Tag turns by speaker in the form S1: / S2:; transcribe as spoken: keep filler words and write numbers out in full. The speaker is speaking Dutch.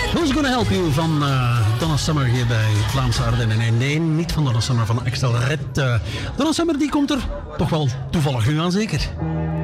S1: Who's Gonna Help You van uh, Donna Summer hier bij Vlaamse Ardennen. Nee, nee, niet van Donna Summer, van Axel Red. Uh, Donna Summer die komt er toch wel toevallig nu aan, zeker?